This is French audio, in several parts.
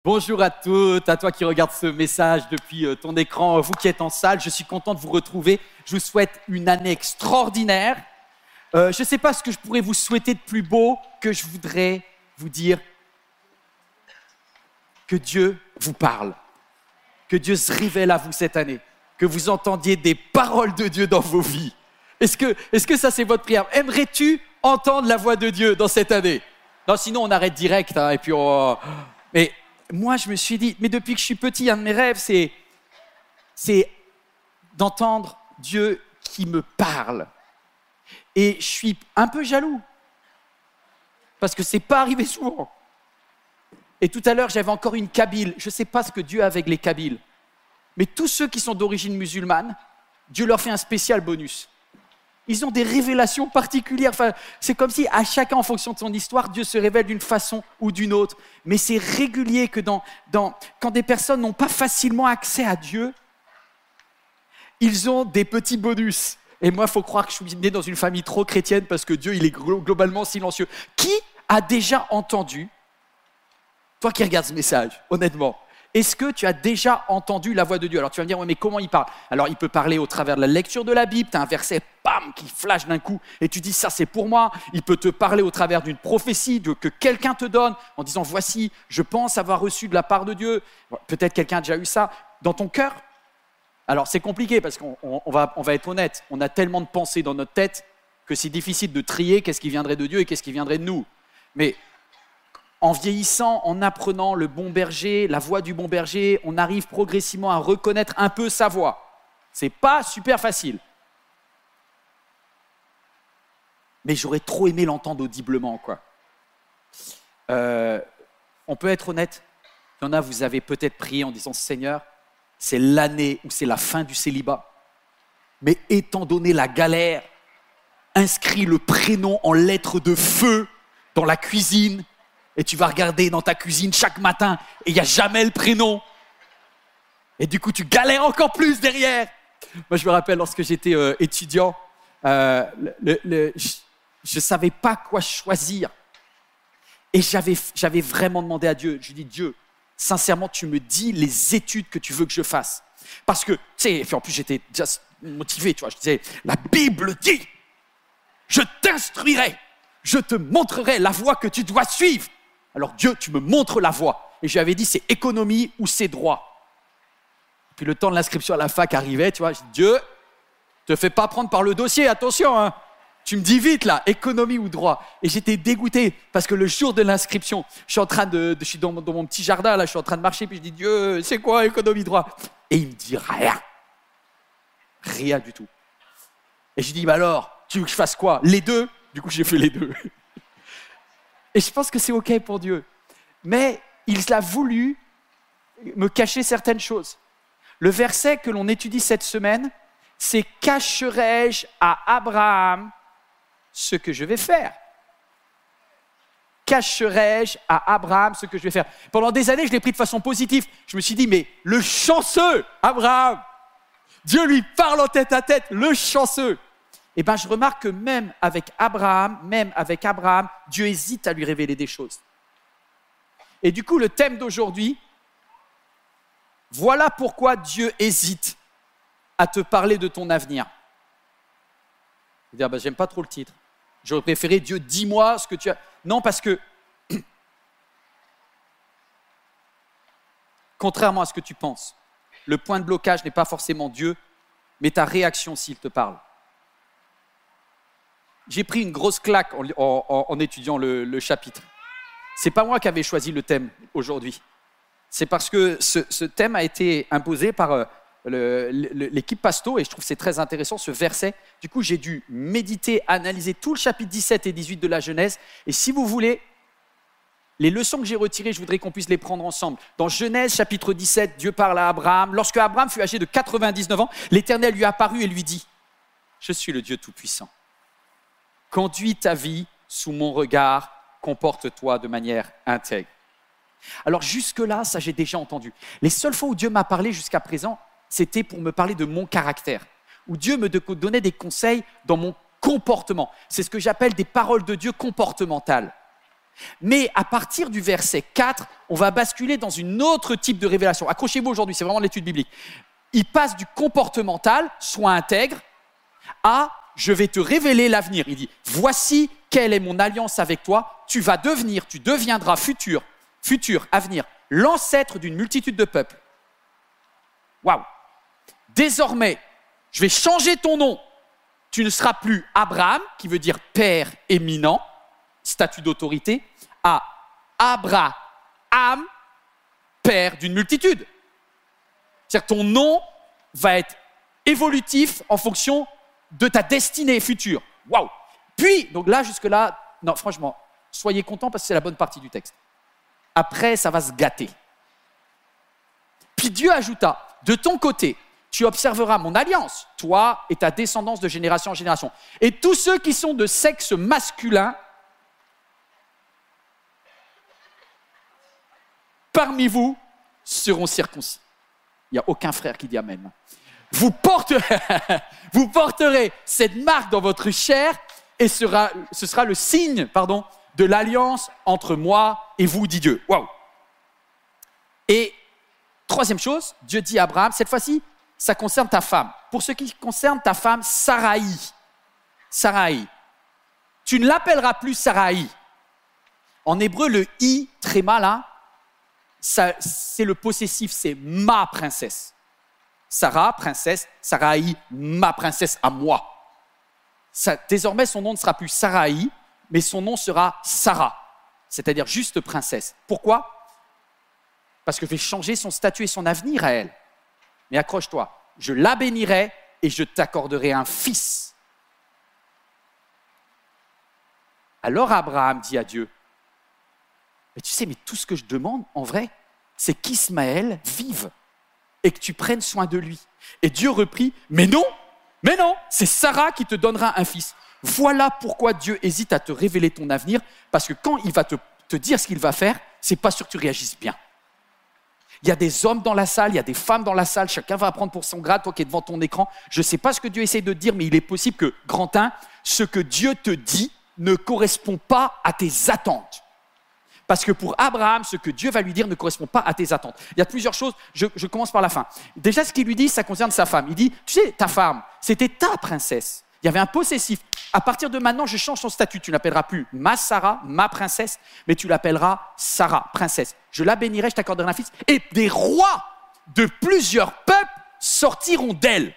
Bonjour à toutes, à toi qui regardes ce message depuis ton écran, vous qui êtes en salle, je suis content de vous retrouver. Je vous souhaite une année extraordinaire. Je ne sais pas ce que je pourrais vous souhaiter de plus beau que je voudrais vous dire que Dieu vous parle, que Dieu se révèle à vous cette année, que vous entendiez des paroles de Dieu dans vos vies. Est-ce que ça c'est votre prière? Aimerais-tu entendre la voix de Dieu dans cette année? Non, sinon on arrête direct et puis on... Mais moi je me suis dit, mais depuis que je suis petit, un de mes rêves c'est d'entendre Dieu qui me parle. Et je suis un peu jaloux, parce que c'est pas arrivé souvent. Et tout à l'heure, j'avais encore une Kabyle. Je ne sais pas ce que Dieu a avec les Kabyles, mais tous ceux qui sont d'origine musulmane, Dieu leur fait un spécial bonus. Ils ont des révélations particulières. Enfin, c'est comme si à chacun, en fonction de son histoire, Dieu se révèle d'une façon ou d'une autre. Mais c'est régulier que quand des personnes n'ont pas facilement accès à Dieu, ils ont des petits bonus. Et moi, il faut croire que je suis né dans une famille trop chrétienne parce que Dieu, il est globalement silencieux. Qui a déjà entendu, toi qui regardes ce message, honnêtement, est-ce que tu as déjà entendu la voix de Dieu? Alors tu vas me dire, ouais, mais comment il parle? Alors il peut parler au travers de la lecture de la Bible, tu as un verset, bam, qui flash d'un coup, et tu dis, ça c'est pour moi. Il peut te parler au travers d'une prophétie que quelqu'un te donne, en disant, voici, je pense avoir reçu de la part de Dieu. Peut-être quelqu'un a déjà eu ça dans ton cœur. Alors c'est compliqué parce qu'on va être honnête, on a tellement de pensées dans notre tête que c'est difficile de trier qu'est-ce qui viendrait de Dieu et qu'est-ce qui viendrait de nous. Mais en vieillissant, en apprenant le bon berger, la voix du bon berger, on arrive progressivement à reconnaître un peu sa voix. C'est pas super facile. Mais j'aurais trop aimé l'entendre audiblement, quoi. On peut être honnête, il y en a, vous avez peut-être prié en disant, Seigneur, c'est l'année où c'est la fin du célibat. Mais étant donné la galère, inscris le prénom en lettres de feu dans la cuisine et tu vas regarder dans ta cuisine chaque matin et il n'y a jamais le prénom. Et du coup, tu galères encore plus derrière. Moi, je me rappelle lorsque j'étais étudiant, je ne savais pas quoi choisir. Et j'avais vraiment demandé à Dieu, je lui dis, Dieu, sincèrement, tu me dis les études que tu veux que je fasse. Parce que, tu sais, en plus, j'étais déjà motivé, tu vois. Je disais, la Bible dit, je t'instruirai, je te montrerai la voie que tu dois suivre. Alors, Dieu, tu me montres la voie. Et je lui avais dit, c'est économie ou c'est droit. Puis le temps de l'inscription à la fac arrivait, tu vois. Je dis, Dieu, te fais pas prendre par le dossier, attention, hein. Tu me dis vite là, économie ou droit. Et j'étais dégoûté parce que le jour de l'inscription, je suis dans mon petit jardin, là, je suis en train de marcher, puis je dis, Dieu, c'est quoi économie, droit? Et il me dit rien. Rien du tout. Et je dis, bah alors, tu veux que je fasse quoi? Les deux? Du coup, j'ai fait les deux. Et je pense que c'est OK pour Dieu. Mais il a voulu me cacher certaines choses. Le verset que l'on étudie cette semaine, c'est « Cacherai-je à Abraham ce que je vais faire ?» Cacherai-je à Abraham ce que je vais faire? Pendant des années, je l'ai pris de façon positive. Je me suis dit, mais le chanceux Abraham, Dieu lui parle en tête à tête, le chanceux. Eh bien, je remarque que même avec Abraham, Dieu hésite à lui révéler des choses. Et du coup, le thème d'aujourd'hui, voilà pourquoi Dieu hésite à te parler de ton avenir. Je vais dire, j'aime pas trop le titre. J'aurais préféré, Dieu, dis-moi ce que tu as... Non, parce que, contrairement à ce que tu penses, le point de blocage n'est pas forcément Dieu, mais ta réaction s'il te parle. J'ai pris une grosse claque en étudiant le chapitre. C'est pas moi qui avais choisi le thème aujourd'hui. C'est parce que ce thème a été imposé par l'équipe Pasto, et je trouve que c'est très intéressant ce verset. Du coup, j'ai dû méditer, analyser tout le chapitre 17 et 18 de la Genèse. Et si vous voulez, les leçons que j'ai retirées, je voudrais qu'on puisse les prendre ensemble. Dans Genèse chapitre 17, Dieu parle à Abraham. Lorsque Abraham fut âgé de 99 ans, l'Éternel lui apparut et lui dit, « Je suis le Dieu Tout-Puissant. Conduis ta vie sous mon regard, comporte-toi de manière intègre. » Alors jusque-là, ça j'ai déjà entendu. Les seules fois où Dieu m'a parlé jusqu'à présent, c'était pour me parler de mon caractère, où Dieu me donnait des conseils dans mon comportement. C'est ce que j'appelle des paroles de Dieu comportementales. Mais à partir du verset 4, on va basculer dans une autre type de révélation. Accrochez-vous aujourd'hui, c'est vraiment l'étude biblique. Il passe du comportemental, sois intègre, à je vais te révéler l'avenir. Il dit, voici quelle est mon alliance avec toi. Tu deviendras futur, avenir, l'ancêtre d'une multitude de peuples. Waouh! Désormais, je vais changer ton nom. Tu ne seras plus Abraham, qui veut dire père éminent, statut d'autorité, à Abraham, père d'une multitude. C'est-à-dire que ton nom va être évolutif en fonction de ta destinée future. Waouh! Puis, donc là, jusque-là, non, franchement, soyez contents parce que c'est la bonne partie du texte. Après, ça va se gâter. Puis Dieu ajouta, de ton côté, tu observeras mon alliance, toi et ta descendance de génération en génération. Et tous ceux qui sont de sexe masculin, parmi vous, seront circoncis. Il n'y a aucun frère qui dit amen. Vous porterez cette marque dans votre chair et ce sera le signe, de l'alliance entre moi et vous, dit Dieu. Waouh! Et troisième chose, Dieu dit à Abraham, cette fois-ci, ça concerne ta femme. Pour ce qui concerne ta femme, Saraï. Tu ne l'appelleras plus Saraï. En hébreu, le i, tréma là, c'est le possessif, c'est ma princesse. Sarah, princesse, Saraï, ma princesse à moi. Désormais, son nom ne sera plus Saraï, mais son nom sera Sarah, c'est-à-dire juste princesse. Pourquoi? Parce que je vais changer son statut et son avenir à elle. Mais accroche-toi, je la bénirai et je t'accorderai un fils. Alors Abraham dit à Dieu, mais tu sais, mais tout ce que je demande, en vrai, c'est qu'Ismaël vive et que tu prennes soin de lui. Et Dieu reprit, mais non, c'est Sarah qui te donnera un fils. Voilà pourquoi Dieu hésite à te révéler ton avenir, parce que quand il va te dire ce qu'il va faire, c'est pas sûr que tu réagisses bien. Il y a des hommes dans la salle, il y a des femmes dans la salle, chacun va apprendre pour son grade, toi qui es devant ton écran. Je ne sais pas ce que Dieu essaie de te dire, mais il est possible que, grand 1, ce que Dieu te dit ne correspond pas à tes attentes. Parce que pour Abraham, ce que Dieu va lui dire ne correspond pas à tes attentes. Il y a plusieurs choses, je commence par la fin. Déjà, ce qu'il lui dit, ça concerne sa femme. Il dit, tu sais, ta femme, c'était ta princesse. Il y avait un possessif. À partir de maintenant, je change son statut. Tu n'appelleras plus ma Sarah, ma princesse, mais tu l'appelleras Sarah, princesse. Je la bénirai, je t'accorderai un fils. Et des rois de plusieurs peuples sortiront d'elle.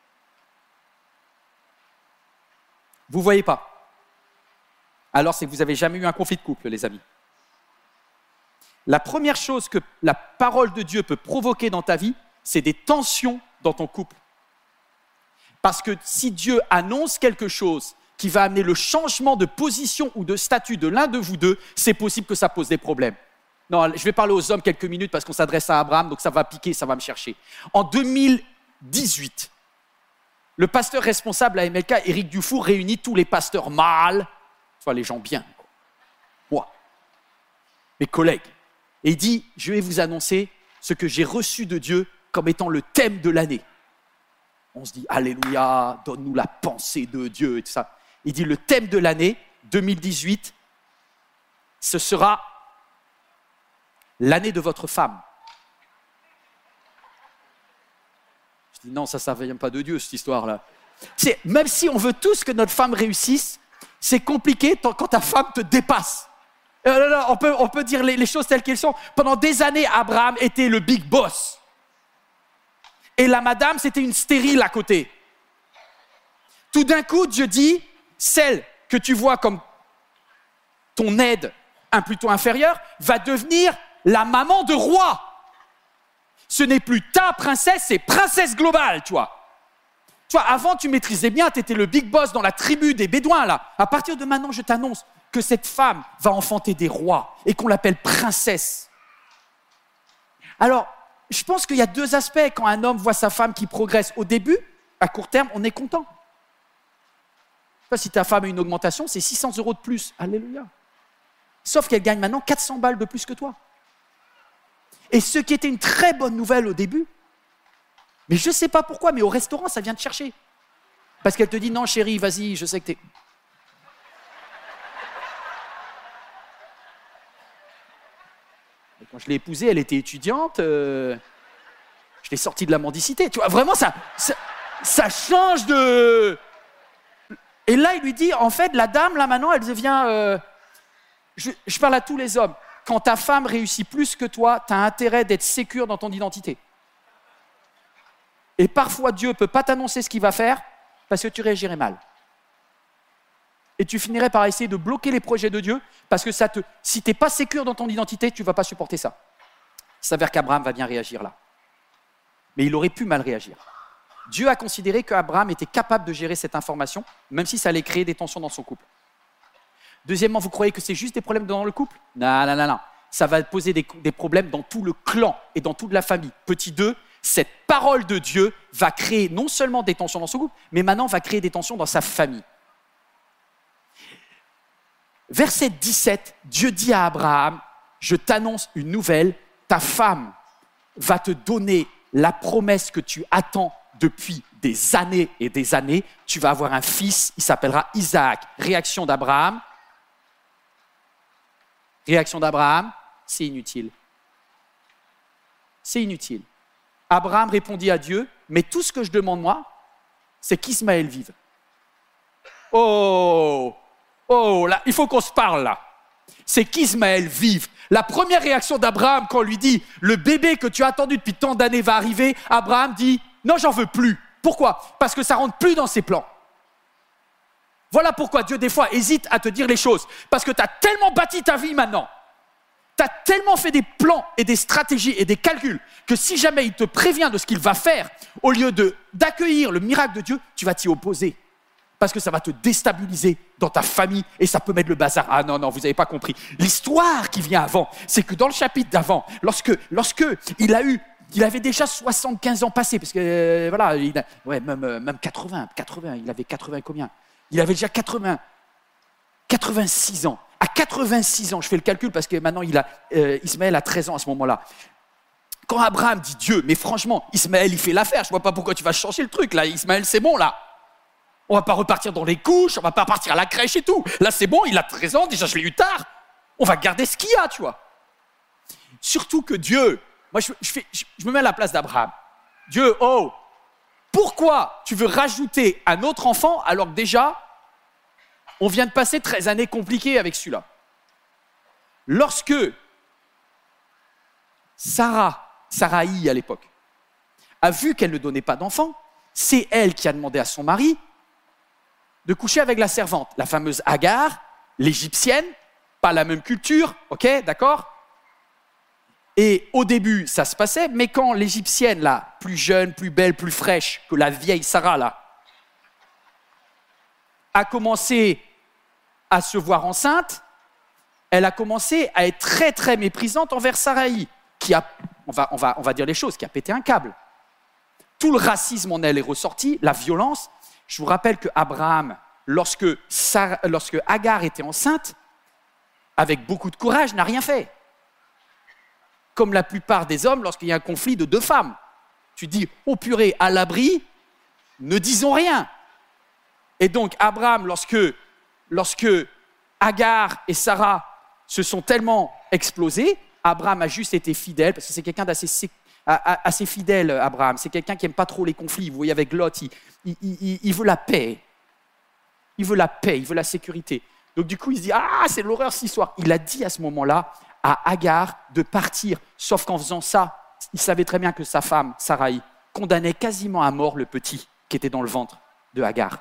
Vous ne voyez pas? Alors, c'est que vous n'avez jamais eu un conflit de couple, les amis. La première chose que la parole de Dieu peut provoquer dans ta vie, c'est des tensions dans ton couple. Parce que si Dieu annonce quelque chose qui va amener le changement de position ou de statut de l'un de vous deux, c'est possible que ça pose des problèmes. Non, je vais parler aux hommes quelques minutes parce qu'on s'adresse à Abraham, donc ça va piquer, ça va me chercher. En 2018, le pasteur responsable à MLK, Éric Dufour, réunit tous les pasteurs mâles, soit les gens bien, moi, mes collègues. Et il dit, je vais vous annoncer ce que j'ai reçu de Dieu comme étant le thème de l'année. On se dit, alléluia, donne-nous la pensée de Dieu et tout ça. Il dit, le thème de l'année 2018, ce sera l'année de votre femme. Je dis, non, ça ne vient pas de Dieu, cette histoire-là. Même si on veut tous que notre femme réussisse, c'est compliqué quand ta femme te dépasse. On peut dire les choses telles qu'elles sont. Pendant des années, Abraham était le big boss. Et la madame, c'était une stérile à côté. Tout d'un coup, Dieu dit, celle que tu vois comme ton aide, plutôt inférieure, va devenir la maman de roi. Ce n'est plus ta princesse, c'est princesse globale, tu vois. Tu vois, avant, tu maîtrisais bien, tu étais le big boss dans la tribu des Bédouins, là. À partir de maintenant, je t'annonce que cette femme va enfanter des rois et qu'on l'appelle princesse. Alors, je pense qu'il y a deux aspects quand un homme voit sa femme qui progresse. Au début, à court terme, on est content. Si ta femme a une augmentation, c'est 600 € de plus. Alléluia. Sauf qu'elle gagne maintenant 400 balles de plus que toi. Et ce qui était une très bonne nouvelle au début, mais je ne sais pas pourquoi, mais au restaurant, ça vient te chercher. Parce qu'elle te dit, non chérie, vas-y, je sais que t'es... Et quand je l'ai épousée, elle était étudiante. Je l'ai sortie de la mendicité. Tu vois, vraiment, ça change de... Et là, il lui dit, en fait, la dame, là, maintenant, elle devient... Je parle à tous les hommes. Quand ta femme réussit plus que toi, tu as intérêt d'être sécure dans ton identité. Et parfois, Dieu ne peut pas t'annoncer ce qu'il va faire parce que tu réagirais mal. Et tu finirais par essayer de bloquer les projets de Dieu parce que si tu n'es pas sécure dans ton identité, tu ne vas pas supporter ça. Il s'avère qu'Abraham va bien réagir là. Mais il aurait pu mal réagir. Dieu a considéré qu'Abraham était capable de gérer cette information, même si ça allait créer des tensions dans son couple. Deuxièmement, vous croyez que c'est juste des problèmes dans le couple ? Non. Ça va poser des problèmes dans tout le clan et dans toute la famille. Petit 2, cette parole de Dieu va créer non seulement des tensions dans son couple, mais maintenant va créer des tensions dans sa famille. Verset 17, Dieu dit à Abraham, je t'annonce une nouvelle, ta femme va te donner la promesse que tu attends depuis des années et des années. Tu vas avoir un fils, il s'appellera Isaac. Réaction d'Abraham, c'est inutile. C'est inutile. Abraham répondit à Dieu, mais tout ce que je demande moi, c'est qu'Ismaël vive. Oh, là, il faut qu'on se parle là. C'est qu'Ismaël vive. La première réaction d'Abraham quand on lui dit « le bébé que tu as attendu depuis tant d'années va arriver », Abraham dit « non, j'en veux plus ». Pourquoi ? Parce que ça ne rentre plus dans ses plans. Voilà pourquoi Dieu des fois hésite à te dire les choses. Parce que tu as tellement bâti ta vie maintenant. Tu as tellement fait des plans et des stratégies et des calculs que si jamais il te prévient de ce qu'il va faire, au lieu d'accueillir le miracle de Dieu, tu vas t'y opposer. Parce que ça va te déstabiliser dans ta famille et ça peut mettre le bazar. Ah non, vous n'avez pas compris. L'histoire qui vient avant, c'est que dans le chapitre d'avant, lorsque il avait déjà 75 ans passés, parce que même 80, il avait 80 combien ? Il avait déjà 86 ans. À 86 ans, je fais le calcul parce que maintenant Ismaël a 13 ans à ce moment-là. Quand Abraham dit Dieu, mais franchement, Ismaël il fait l'affaire, je ne vois pas pourquoi tu vas changer le truc là. Ismaël c'est bon là. On ne va pas repartir dans les couches, on ne va pas partir à la crèche et tout. Là c'est bon, il a 13 ans, déjà je l'ai eu tard. On va garder ce qu'il y a, tu vois. Surtout que Dieu, moi je me mets à la place d'Abraham. Dieu, pourquoi tu veux rajouter un autre enfant alors que déjà, on vient de passer 13 années compliquées avec celui-là. Lorsque Sarai à l'époque, a vu qu'elle ne donnait pas d'enfant, c'est elle qui a demandé à son mari de coucher avec la servante, la fameuse Agar, l'égyptienne, pas la même culture, ok, d'accord ? Et au début, ça se passait, mais quand l'égyptienne, là, plus jeune, plus belle, plus fraîche que la vieille Sarah, là, a commencé à se voir enceinte, elle a commencé à être très, très méprisante envers Sarai, qui a, on va dire les choses, qui a pété un câble. Tout le racisme en elle est ressorti, la violence. Je vous rappelle que Abraham, lorsque Agar était enceinte, avec beaucoup de courage, n'a rien fait. Comme la plupart des hommes, lorsqu'il y a un conflit de deux femmes. Tu dis, oh purée, à l'abri, ne disons rien. Et donc, Abraham, lorsque Agar et Sarah se sont tellement explosés, Abraham a juste été fidèle, parce que c'est quelqu'un assez fidèle, Abraham. C'est quelqu'un qui n'aime pas trop les conflits. Vous voyez, avec Lot, il veut la paix. Il veut la paix, il veut la sécurité. Donc du coup, il se dit, c'est l'horreur cette histoire. Il a dit à ce moment-là à Agar de partir, sauf qu'en faisant ça, il savait très bien que sa femme, Sarai, condamnait quasiment à mort le petit qui était dans le ventre de Agar.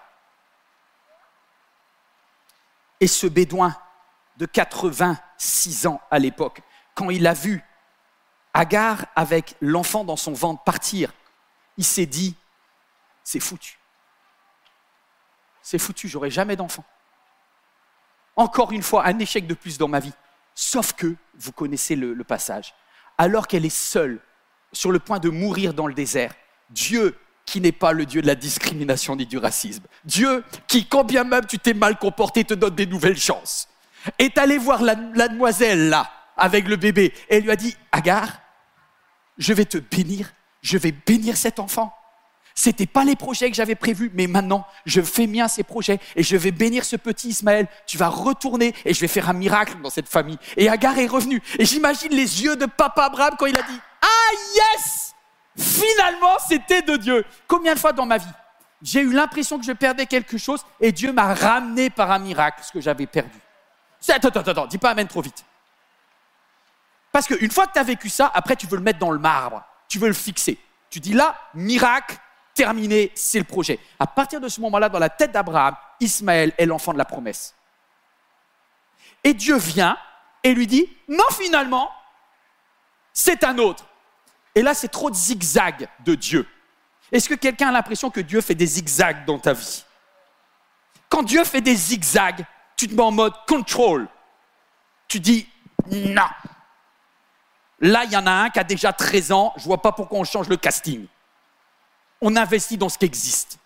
Et ce bédouin de 86 ans à l'époque, quand il a vu Agar avec l'enfant dans son ventre partir, il s'est dit, c'est foutu. C'est foutu, j'aurai jamais d'enfant. Encore une fois, un échec de plus dans ma vie. Sauf que, vous connaissez le passage, alors qu'elle est seule, sur le point de mourir dans le désert, Dieu, qui n'est pas le Dieu de la discrimination ni du racisme, Dieu qui, quand bien même tu t'es mal comporté, te donne des nouvelles chances, est allé voir la demoiselle là, avec le bébé, et lui a dit, Agar, je vais te bénir, je vais bénir cet enfant. C'était pas les projets que j'avais prévus, mais maintenant, je fais mien ces projets et je vais bénir ce petit Ismaël. Tu vas retourner et je vais faire un miracle dans cette famille. Et Agar est revenue. Et j'imagine les yeux de papa Abraham quand il a dit « Ah yes ! Finalement, c'était de Dieu !» Combien de fois dans ma vie, j'ai eu l'impression que je perdais quelque chose et Dieu m'a ramené par un miracle ce que j'avais perdu. Attends, dis pas amen trop vite. Parce qu'une fois que tu as vécu ça, après tu veux le mettre dans le marbre. Tu veux le fixer. Tu dis là, miracle, terminé, c'est le projet. À partir de ce moment-là, dans la tête d'Abraham, Ismaël est l'enfant de la promesse. Et Dieu vient et lui dit, non finalement, c'est un autre. Et là, c'est trop de zigzags de Dieu. Est-ce que quelqu'un a l'impression que Dieu fait des zigzags dans ta vie? Quand Dieu fait des zigzags, tu te mets en mode control. Tu dis, non. Là, il y en a un qui a déjà 13 ans, je ne vois pas pourquoi on change le casting. On investit dans ce qui existe.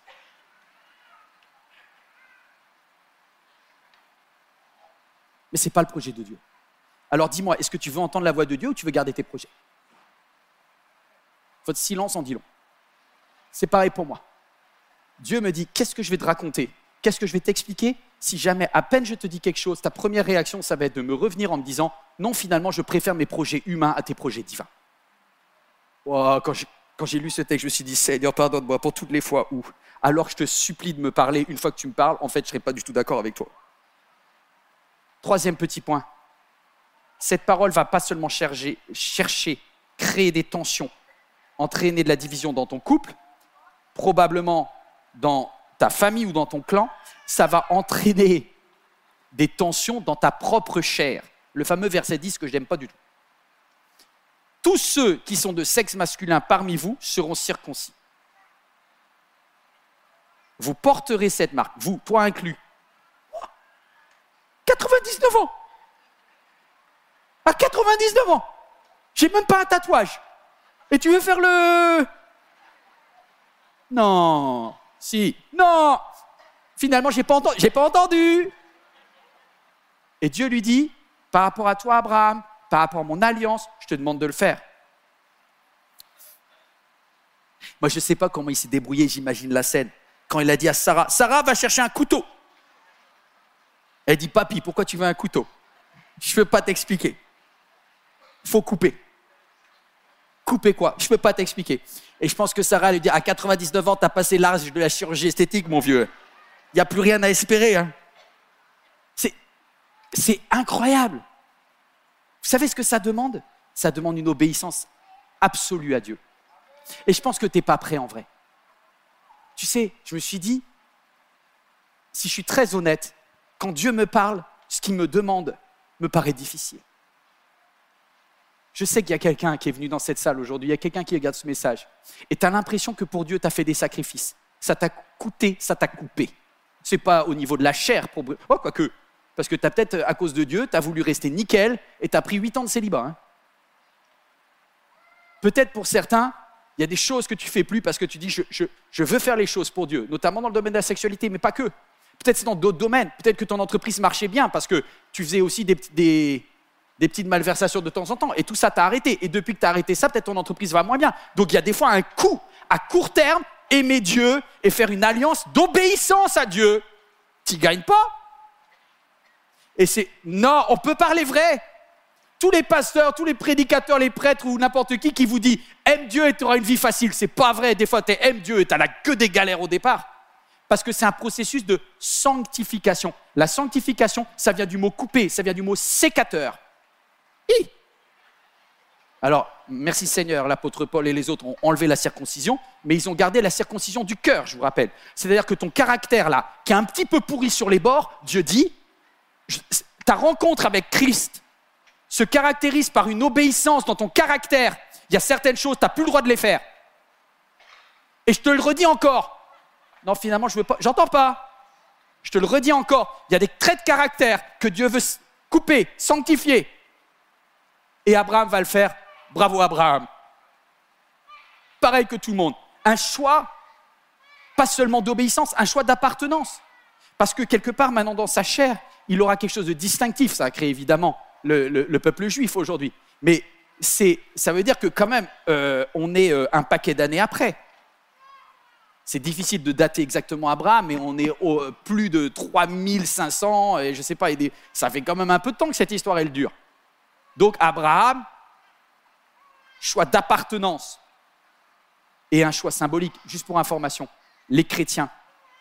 Mais ce n'est pas le projet de Dieu. Alors dis-moi, est-ce que tu veux entendre la voix de Dieu ou tu veux garder tes projets? Votre silence en dit long. C'est pareil pour moi. Dieu me dit, qu'est-ce que je vais te raconter? Qu'est-ce que je vais t'expliquer? Si jamais, à peine je te dis quelque chose, ta première réaction, ça va être de me revenir en me disant, non, finalement, je préfère mes projets humains à tes projets divins. Oh, quand j'ai lu ce texte, je me suis dit, Seigneur, pardonne-moi pour toutes les fois où, alors je te supplie de me parler, une fois que tu me parles, en fait, je ne serai pas du tout d'accord avec toi. Troisième petit point. Cette parole ne va pas seulement chercher, créer des tensions, entraîner de la division dans ton couple, probablement dans ta famille ou dans ton clan, ça va entraîner des tensions dans ta propre chair. Le fameux verset 10 que je n'aime pas du tout. Tous ceux qui sont de sexe masculin parmi vous seront circoncis. Vous porterez cette marque, vous, toi inclus. 99 ans. À 99 ans, j'ai même pas un tatouage. Et tu veux faire le... Non, si, non. Finalement, j'ai pas entendu. Et Dieu lui dit, par rapport à toi, Abraham, par rapport à mon alliance, je te demande de le faire. Moi, je ne sais pas comment il s'est débrouillé, j'imagine la scène. Quand il a dit à Sarah, Sarah va chercher un couteau. Elle dit, papy, pourquoi tu veux un couteau? Je ne peux pas t'expliquer. Il faut couper. Couper quoi? Je ne peux pas t'expliquer. Et je pense que Sarah lui dit, à 99 ans, tu as passé l'âge de la chirurgie esthétique, mon vieux. Il n'y a plus rien à espérer. Hein. C'est incroyable. Vous savez ce que ça demande? Ça demande une obéissance absolue à Dieu. Et je pense que tu n'es pas prêt en vrai. Tu sais, je me suis dit, si je suis très honnête, quand Dieu me parle, ce qu'il me demande me paraît difficile. Je sais qu'il y a quelqu'un qui est venu dans cette salle aujourd'hui, il y a quelqu'un qui regarde ce message. Et tu as l'impression que pour Dieu, tu as fait des sacrifices. Ça t'a coûté, ça t'a coupé. Ce n'est pas au niveau de la chair. Oh, quoique. Parce que tu as peut-être, à cause de Dieu, tu as voulu rester nickel et tu as pris 8 ans de célibat. Hein. Peut-être pour certains, il y a des choses que tu ne fais plus parce que tu dis je veux faire les choses pour Dieu, notamment dans le domaine de la sexualité, mais pas que. Peut-être c'est dans d'autres domaines. Peut-être que ton entreprise marchait bien parce que tu faisais aussi des petites malversations de temps en temps et tout ça t'a arrêté. Et depuis que tu as arrêté ça, peut-être ton entreprise va moins bien. Donc il y a des fois un coût à court terme, aimer Dieu et faire une alliance d'obéissance à Dieu. Tu ne gagnes pas. Et non, on peut parler vrai. Tous les pasteurs, tous les prédicateurs, les prêtres ou n'importe qui vous dit « aime Dieu et tu auras une vie facile ». C'est pas vrai. Des fois, tu aimes Dieu et tu n'as que des galères au départ. Parce que c'est un processus de sanctification. La sanctification, ça vient du mot couper, ça vient du mot sécateur. Alors, merci Seigneur, l'apôtre Paul et les autres ont enlevé la circoncision, mais ils ont gardé la circoncision du cœur, je vous rappelle. C'est-à-dire que ton caractère là, qui est un petit peu pourri sur les bords, Dieu dit, ta rencontre avec Christ se caractérise par une obéissance dans ton caractère. Il y a certaines choses, tu n'as plus le droit de les faire. Et je te le redis encore. Non, finalement, je veux pas. J'entends pas. Je te le redis encore. Il y a des traits de caractère que Dieu veut couper, sanctifier. Et Abraham va le faire. Bravo Abraham. Pareil que tout le monde. Un choix, pas seulement d'obéissance, un choix d'appartenance. Parce que quelque part, maintenant, dans sa chair, il aura quelque chose de distinctif. Ça a créé évidemment le peuple juif aujourd'hui. Mais ça veut dire que quand même, on est un paquet d'années après. C'est difficile de dater exactement Abraham, mais on est au plus de 3500, et je ne sais pas, ça fait quand même un peu de temps que cette histoire, elle dure. Donc Abraham, choix d'appartenance et un choix symbolique. Juste pour information, les chrétiens,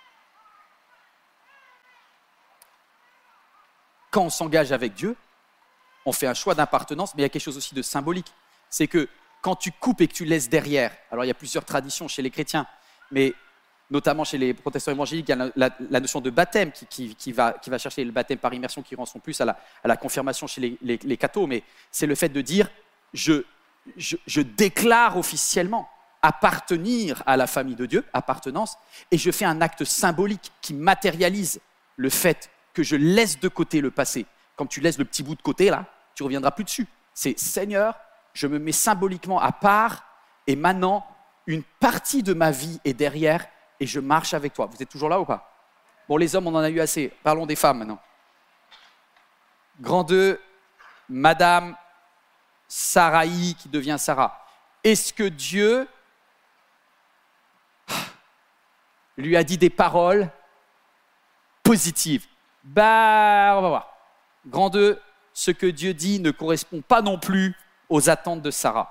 quand on s'engage avec Dieu, on fait un choix d'appartenance, mais il y a quelque chose aussi de symbolique. C'est que quand tu coupes et que tu laisses derrière, alors il y a plusieurs traditions chez les chrétiens, mais notamment chez les protestants évangéliques, il y a la notion de baptême qui va chercher le baptême par immersion qui renvoie plus à la confirmation chez les cathos, mais c'est le fait de dire je déclare officiellement appartenir à la famille de Dieu, appartenance, et je fais un acte symbolique qui matérialise le fait que je laisse de côté le passé. Quand tu laisses le petit bout de côté, là, tu ne reviendras plus dessus. C'est Seigneur, je me mets symboliquement à part, et maintenant, une partie de ma vie est derrière, et je marche avec toi. Vous êtes toujours là ou pas? Bon, les hommes, on en a eu assez. Parlons des femmes maintenant. Grand 2, Madame Sarai qui devient Sarah. Est-ce que Dieu lui a dit des paroles positives? On va voir. Grand 2, ce que Dieu dit ne correspond pas non plus aux attentes de Sarah.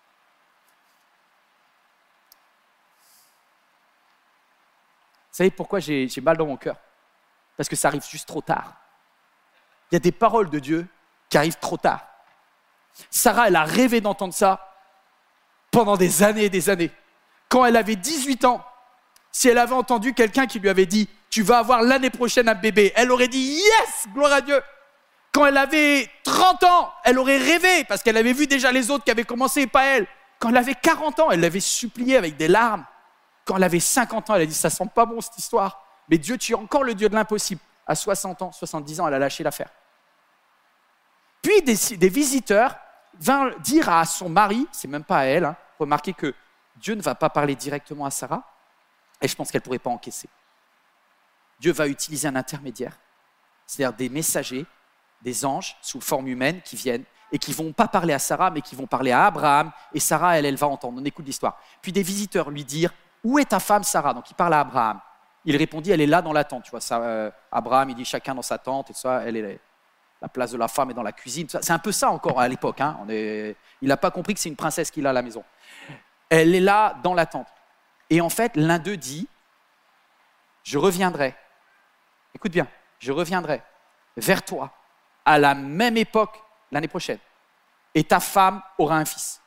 Vous savez pourquoi j'ai mal dans mon cœur? Parce que ça arrive juste trop tard. Il y a des paroles de Dieu qui arrivent trop tard. Sarah, elle a rêvé d'entendre ça pendant des années et des années. Quand elle avait 18 ans, si elle avait entendu quelqu'un qui lui avait dit « Tu vas avoir l'année prochaine un bébé », elle aurait dit « Yes, gloire à Dieu ». Quand elle avait 30 ans, elle aurait rêvé parce qu'elle avait vu déjà les autres qui avaient commencé et pas elle. Quand elle avait 40 ans, elle l'avait supplié avec des larmes. Quand elle avait 50 ans, elle a dit « Ça sent pas bon cette histoire ». Mais Dieu, tu es encore le Dieu de l'impossible. À 60 ans, 70 ans, elle a lâché l'affaire. Puis des visiteurs vinrent dire à son mari, c'est même pas à elle, remarquez que Dieu ne va pas parler directement à Sarah, et je pense qu'elle ne pourrait pas encaisser. Dieu va utiliser un intermédiaire, c'est-à-dire des messagers, des anges sous forme humaine qui viennent et qui ne vont pas parler à Sarah, mais qui vont parler à Abraham, et Sarah, elle va entendre. On écoute l'histoire. Puis des visiteurs lui dirent « Où est ta femme Sarah ?» Donc il parle à Abraham. Il répondit « Elle est là dans la tente. » Tu vois, ça, Abraham, il dit « Chacun dans sa tente, et tout ça, elle est la place de la femme est dans la cuisine. » C'est un peu ça encore à l'époque. Il n'a pas compris que c'est une princesse qu'il a à la maison. Elle est là dans la tente. Et en fait, l'un d'eux dit « Je reviendrai. » Écoute bien, je reviendrai vers toi à la même époque l'année prochaine. Et ta femme aura un fils.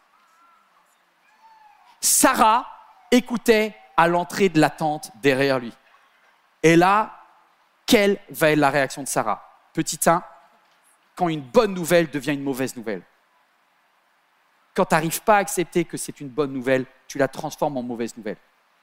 Sarah écoutait à l'entrée de la tente derrière lui. Et là, quelle va être la réaction de Sarah? Petit 1, quand une bonne nouvelle devient une mauvaise nouvelle. Quand tu n'arrives pas à accepter que c'est une bonne nouvelle, tu la transformes en mauvaise nouvelle.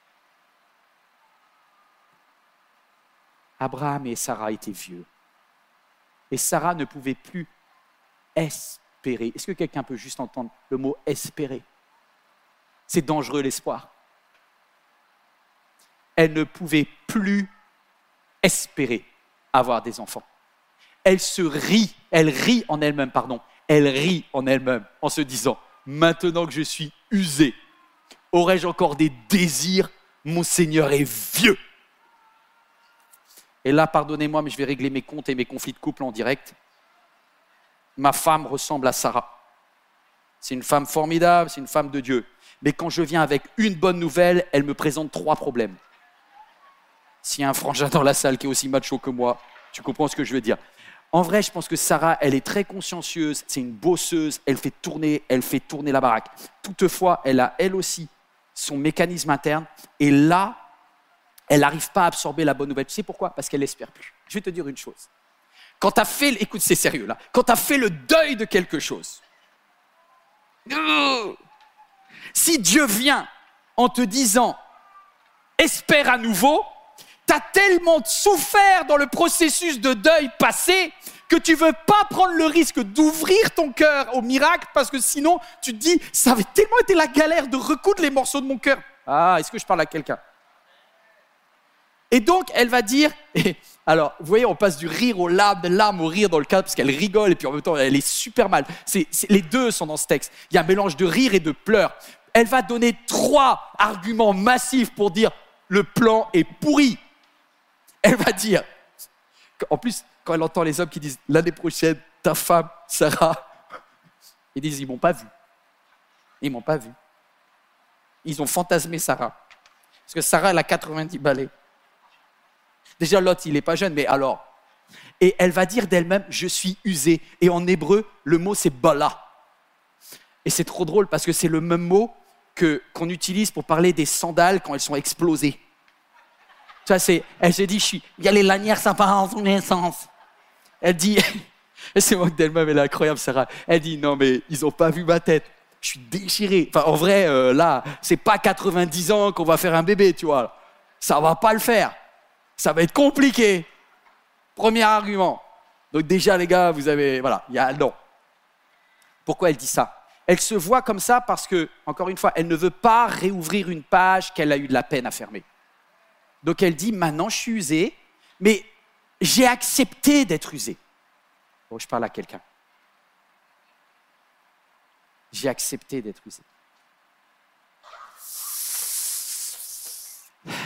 Abraham et Sarah étaient vieux. Et Sarah ne pouvait plus espérer. Est-ce que quelqu'un peut juste entendre le mot « espérer » ? C'est dangereux l'espoir. Elle ne pouvait plus espérer avoir des enfants. Elle rit en elle-même en se disant « Maintenant que je suis usée, aurais-je encore des désirs? Mon Seigneur est vieux. » Et là, pardonnez-moi, mais je vais régler mes comptes et mes conflits de couple en direct. Ma femme ressemble à Sarah. C'est une femme formidable, c'est une femme de Dieu. Mais quand je viens avec une bonne nouvelle, elle me présente 3 problèmes. S'il y a un frangin dans la salle qui est aussi macho que moi, tu comprends ce que je veux dire. En vrai, je pense que Sarah, elle est très consciencieuse, c'est une bosseuse, elle fait tourner la baraque. Toutefois, elle a elle aussi son mécanisme interne. Et là, elle n'arrive pas à absorber la bonne nouvelle. Tu sais pourquoi? Parce qu'elle n'espère plus. Je vais te dire une chose. Quand tu as fait, écoute, c'est sérieux là, quand tu as fait le deuil de quelque chose, si Dieu vient en te disant « espère à nouveau », tu as tellement souffert dans le processus de deuil passé que tu ne veux pas prendre le risque d'ouvrir ton cœur au miracle parce que sinon, tu te dis « ça avait tellement été la galère de recoudre les morceaux de mon cœur. » Ah, est-ce que je parle à quelqu'un? Et donc, elle va dire, alors, vous voyez, on passe du rire aux larmes, des larmes au rire dans le cadre, parce qu'elle rigole et puis en même temps, elle est super mal. Les deux sont dans ce texte. Il y a un mélange de rire et de pleurs. Elle va donner 3 arguments massifs pour dire, le plan est pourri. Elle va dire, en plus, quand elle entend les hommes qui disent l'année prochaine, ta femme, Sarah, ils disent, ils m'ont pas vu. Ils m'ont pas vu. Ils ont fantasmé Sarah. Parce que Sarah, elle a 90 balais. Déjà, Lot, il n'est pas jeune, mais alors. Et elle va dire d'elle-même, je suis usée. Et en hébreu, le mot, c'est bala. Et c'est trop drôle parce que c'est le même mot qu'on utilise pour parler des sandales quand elles sont explosées. Tu vois, elle se dit, il y a les lanières, ça part en tous les sens. Elle dit, et c'est moi d'elle-même, elle est incroyable, Sarah. Elle dit, non, mais ils n'ont pas vu ma tête. Je suis déchiré. Enfin, en vrai, là, c'est pas 90 ans qu'on va faire un bébé, tu vois. Ça va pas le faire. Ça va être compliqué. Premier argument. Donc déjà, les gars, vous avez... Voilà, il y a non. Pourquoi elle dit ça? Elle se voit comme ça parce que, encore une fois, elle ne veut pas réouvrir une page qu'elle a eu de la peine à fermer. Donc elle dit, maintenant, je suis usée, mais j'ai accepté d'être usée. Bon, je parle à quelqu'un. J'ai accepté d'être usée. Vous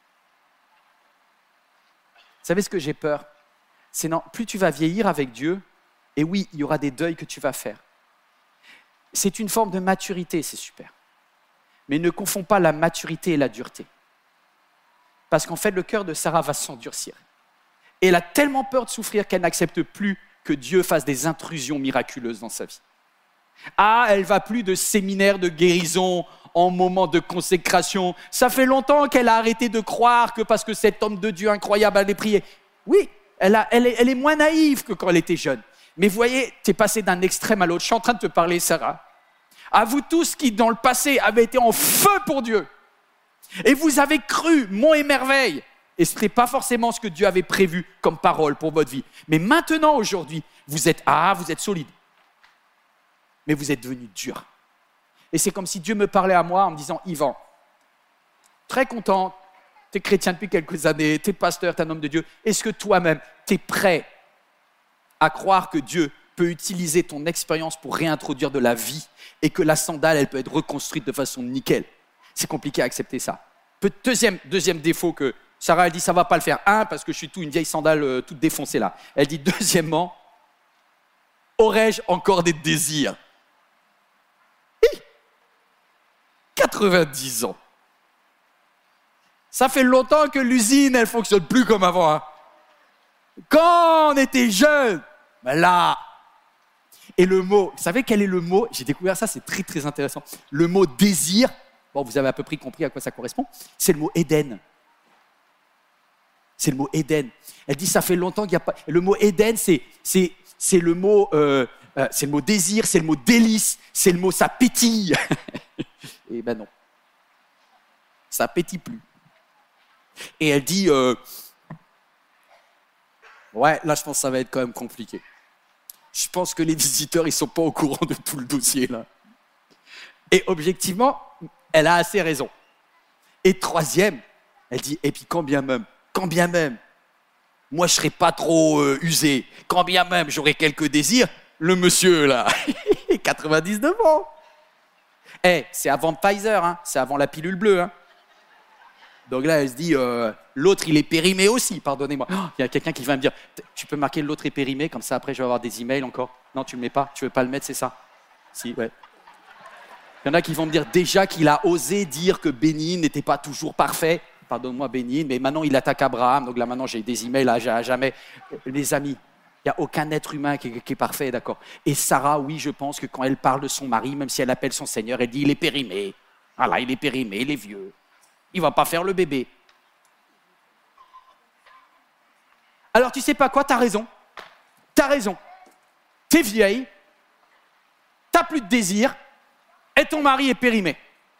savez ce que j'ai peur? C'est non, plus tu vas vieillir avec Dieu, et oui, il y aura des deuils que tu vas faire. C'est une forme de maturité, c'est super. Mais ne confonds pas la maturité et la dureté. Parce qu'en fait, le cœur de Sarah va s'endurcir. Et elle a tellement peur de souffrir qu'elle n'accepte plus que Dieu fasse des intrusions miraculeuses dans sa vie. Ah, elle va plus de séminaire de guérison en moment de consécration. Ça fait longtemps qu'elle a arrêté de croire que parce que cet homme de Dieu incroyable allait prier. Oui, elle est moins naïve que quand elle était jeune. Mais vous voyez, tu es passé d'un extrême à l'autre. Je suis en train de te parler, Sarah. À vous tous qui, dans le passé, avez été en feu pour Dieu. Et vous avez cru, monts et merveilles. Et ce n'était pas forcément ce que Dieu avait prévu comme parole pour votre vie. Mais maintenant, aujourd'hui, vous êtes solide. Mais vous êtes devenu dur. Et c'est comme si Dieu me parlait à moi en me disant, Yvan, très content, tu es chrétien depuis quelques années, tu es pasteur, tu es un homme de Dieu. Est-ce que toi-même, tu es prêt à croire que Dieu peut utiliser ton expérience pour réintroduire de la vie et que la sandale, elle peut être reconstruite de façon nickel? C'est compliqué à accepter ça. Deuxième défaut que Sarah, elle dit, ça ne va pas le faire. Parce que je suis une vieille sandale toute défoncée là. Elle dit, deuxièmement, aurais-je encore des désirs? 90 ans. Ça fait longtemps que l'usine, elle ne fonctionne plus comme avant. Hein. Quand on était jeune, ben là. Et le mot, vous savez quel est le mot? J'ai découvert ça, c'est très très intéressant. Le mot désir, bon, vous avez à peu près compris à quoi ça correspond, c'est le mot Éden. C'est le mot Éden. Elle dit, ça fait longtemps qu'il n'y a pas... Le mot Éden, c'est le mot désir, c'est le mot délice, c'est le mot ça pétille. Et ben non, ça pétille plus. Et elle dit, ouais, là je pense que ça va être quand même compliqué. Je pense que les visiteurs, ils ne sont pas au courant de tout le dossier là. Et objectivement, elle a assez raison. Et troisième, elle dit, et puis quand bien même, moi je ne serais pas trop usé, quand bien même j'aurais quelques désirs, le monsieur là, 99 ans. C'est avant Pfizer, hein, c'est avant la pilule bleue. Hein. Donc là, elle se dit, l'autre, il est périmé aussi, pardonnez-moi. Il y a quelqu'un qui va me dire, tu peux marquer l'autre est périmé, comme ça après je vais avoir des emails encore. Non, tu ne le mets pas, tu ne veux pas le mettre, c'est ça? Si, ouais. Il y en a qui vont me dire déjà qu'il a osé dire que Bénigne n'était pas toujours parfait. Pardonne-moi Bénigne, mais maintenant il attaque Abraham, donc là maintenant j'ai des emails à jamais. Les amis, il n'y a aucun être humain qui est parfait, d'accord? Et Sarah, oui, je pense que quand elle parle de son mari, même si elle appelle son Seigneur, elle dit, il est périmé. Voilà, il est périmé, il est vieux. Il ne va pas faire le bébé. Alors, tu sais pas quoi? T'as raison. T'es vieille, t'as plus de désir, et ton mari est périmé.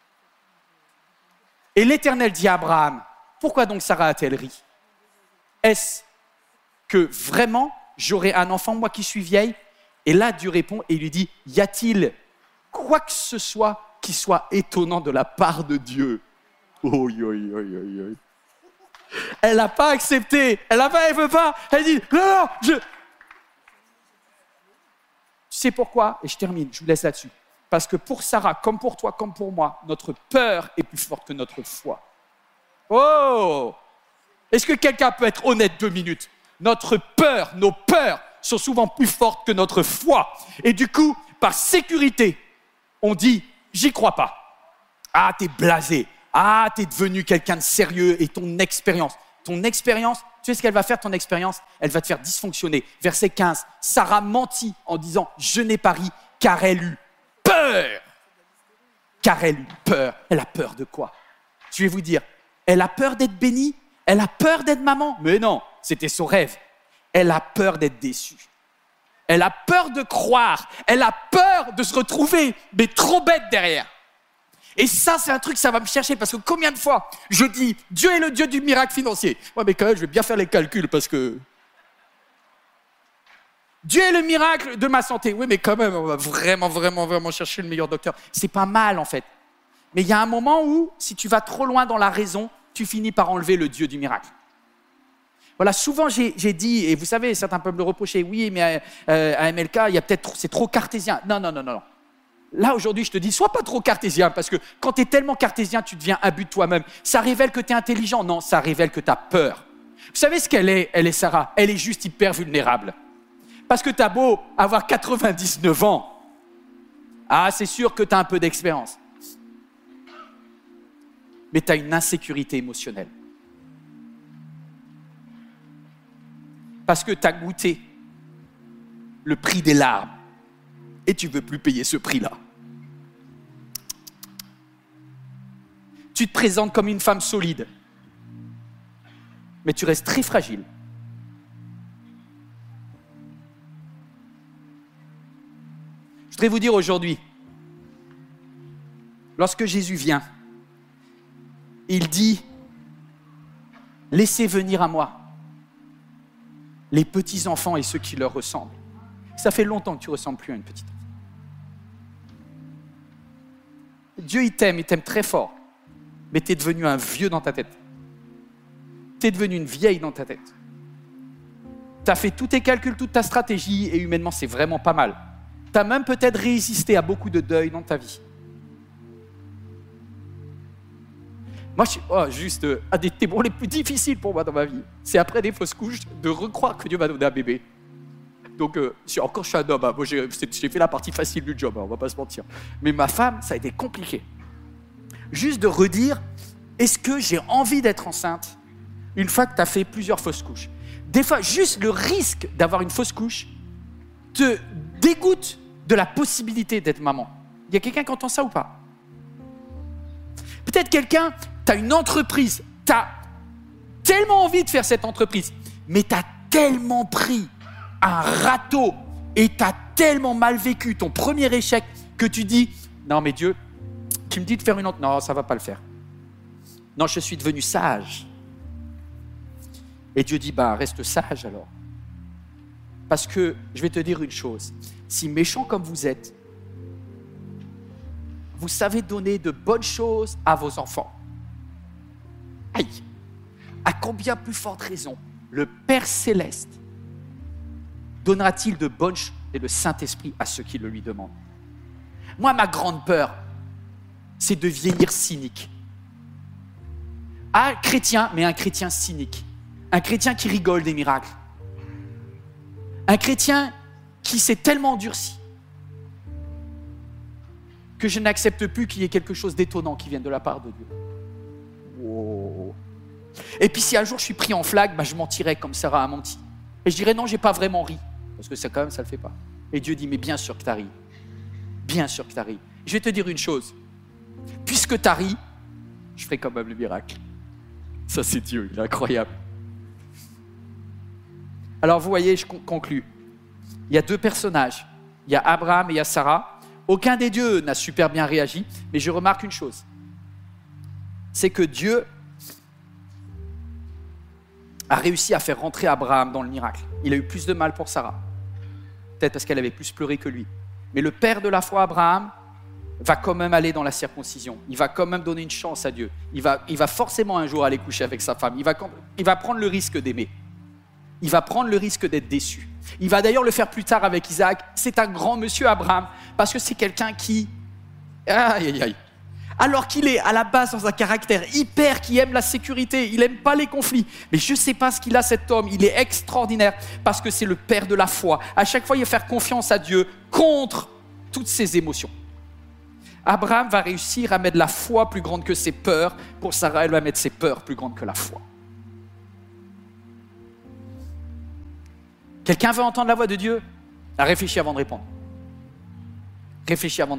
Et l'Éternel dit à Abraham, pourquoi donc Sarah a-t-elle ri? Est-ce que vraiment j'aurai un enfant, moi qui suis vieille? Et là, Dieu répond et il lui dit, y a-t-il quoi que ce soit qui soit étonnant de la part de Dieu? Elle n'a pas accepté, elle veut pas, elle dit, non, Tu sais pourquoi? Et je termine, je vous laisse là-dessus. Parce que pour Sarah, comme pour toi, comme pour moi, notre peur est plus forte que notre foi. Oh! Est-ce que quelqu'un peut être honnête 2 minutes? Notre peur, nos peurs sont souvent plus fortes que notre foi. Et du coup, par sécurité, on dit « j'y crois pas ». Ah, t'es blasé. Ah, t'es devenu quelqu'un de sérieux et ton expérience, tu sais ce qu'elle va faire, ton expérience? Elle va te faire dysfonctionner. Verset 15, Sarah mentit en disant « je n'ai pas ri car elle eut peur ». Car elle eut peur. Elle a peur de quoi? Je vais vous dire, elle a peur d'être bénie, elle a peur d'être maman. Mais non, c'était son rêve. Elle a peur d'être déçue. Elle a peur de croire. Elle a peur de se retrouver, mais trop bête derrière. Et ça, c'est un truc, ça va me chercher, parce que combien de fois je dis, Dieu est le Dieu du miracle financier. Ouais, mais quand même, je vais bien faire les calculs, parce que... Dieu est le miracle de ma santé. Oui, mais quand même, on va vraiment chercher le meilleur docteur. C'est pas mal, en fait. Mais il y a un moment où, si tu vas trop loin dans la raison, tu finis par enlever le Dieu du miracle. Voilà, souvent j'ai dit, et vous savez, certains peuvent me reprocher, oui, mais à MLK, il y a peut-être, c'est trop cartésien. Non. Là, aujourd'hui, je te dis, sois pas trop cartésien, parce que quand tu es tellement cartésien, tu deviens imbu de toi-même. Ça révèle que tu es intelligent. Non, ça révèle que tu as peur. Vous savez ce qu'elle est, Sarah? Elle est juste hyper vulnérable. Parce que tu as beau avoir 99 ans, ah, c'est sûr que tu as un peu d'expérience. Mais tu as une insécurité émotionnelle. Parce que tu as goûté le prix des larmes et tu ne veux plus payer ce prix-là. Tu te présentes comme une femme solide, mais tu restes très fragile. Je voudrais vous dire aujourd'hui, lorsque Jésus vient, il dit « Laissez venir à moi les petits-enfants et ceux qui leur ressemblent. » Ça fait longtemps que tu ne ressembles plus à une petite enfant. Dieu, il t'aime très fort, mais tu es devenu un vieux dans ta tête. Tu es devenu une vieille dans ta tête. Tu as fait tous tes calculs, toute ta stratégie, et humainement, c'est vraiment pas mal. Tu as même peut-être résisté à beaucoup de deuil dans ta vie. Moi, un des témoins les plus difficiles pour moi dans ma vie, c'est après des fausses couches, de recroire que Dieu m'a donné un bébé. Donc, encore je suis un homme, moi j'ai fait la partie facile du job, on va pas se mentir. Mais ma femme, ça a été compliqué. Juste de redire, est-ce que j'ai envie d'être enceinte une fois que tu as fait plusieurs fausses couches? Des fois, juste le risque d'avoir une fausse couche te dégoûte de la possibilité d'être maman. Il y a quelqu'un qui entend ça ou pas? Peut-être quelqu'un, tu as une entreprise, tu as tellement envie de faire cette entreprise, mais tu as tellement pris un râteau et tu as tellement mal vécu ton premier échec que tu dis « Non mais Dieu, tu me dis de faire une entreprise. Non, ça ne va pas le faire. Non, je suis devenu sage. » Et Dieu dit « Reste sage alors. » Parce que je vais te dire une chose, si méchant comme vous êtes, vous savez donner de bonnes choses à vos enfants. Aïe! À combien plus forte raison le Père Céleste donnera-t-il de bonnes choses et le Saint-Esprit à ceux qui le lui demandent? Moi, ma grande peur, c'est de vieillir cynique. Un chrétien, mais un chrétien cynique. Un chrétien qui rigole des miracles. Un chrétien qui s'est tellement endurci que je n'accepte plus qu'il y ait quelque chose d'étonnant qui vienne de la part de Dieu. Wow. Et puis si un jour je suis pris en flag, je mentirais comme Sarah a menti. Et je dirais non, j'ai pas vraiment ri. Parce que ça quand même, ça le fait pas. Et Dieu dit, mais bien sûr que tu as ri. Bien sûr que tu as ri. Je vais te dire une chose. Puisque tu as ri, je ferai quand même le miracle. Ça c'est Dieu, il est incroyable. Alors vous voyez, je conclus. Il y a deux personnages. Il y a Abraham et il y a Sarah. Aucun des deux n'a super bien réagi, mais je remarque une chose. C'est que Dieu a réussi à faire rentrer Abraham dans le miracle. Il a eu plus de mal pour Sarah. Peut-être parce qu'elle avait plus pleuré que lui. Mais le père de la foi, Abraham, va quand même aller dans la circoncision. Il va quand même donner une chance à Dieu. Il va forcément un jour aller coucher avec sa femme. Il va prendre le risque d'aimer. Il va prendre le risque d'être déçu. Il va d'ailleurs le faire plus tard avec Isaac. C'est un grand monsieur, Abraham, parce que c'est quelqu'un qui... Aïe, aïe, aïe. alors qu'il est à la base dans un caractère hyper qui aime la sécurité, il n'aime pas les conflits. Mais je ne sais pas ce qu'il a cet homme, il est extraordinaire parce que c'est le père de la foi. À chaque fois, il va faire confiance à Dieu contre toutes ses émotions. Abraham va réussir à mettre la foi plus grande que ses peurs. Pour Sarah, elle va mettre ses peurs plus grandes que la foi. Quelqu'un veut entendre la voix de Dieu? Réfléchis avant de répondre. Réfléchis avant de